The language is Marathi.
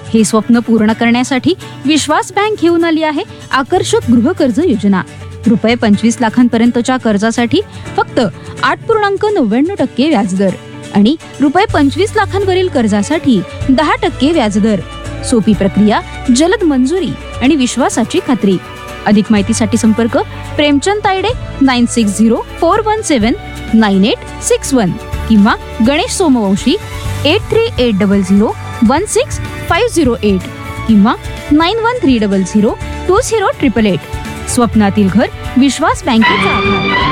हे स्वप्न पूर्ण करण्यासाठी विश्वास बँक घेऊन आली आहे आकर्षक गृहकर्ज योजना. रुपये 25 लाखांपर्यंतच्या कर्जासाठी फक्त 8.99% व्याजदर आणि रुपये 25 लाखांवरील कर्जासाठी 10% व्याजदर. सोपी प्रक्रिया, जलद मंजुरी आणि विश्वासाची खात्री. अधिक माहितीसाठी संपर्क प्रेमचंद तायडे 9604179861 किंवा गणेश सोमवंशी 8380016508 किंवा 9130020888. स्वप्नातील घर विश्वास बँकेचा आधार.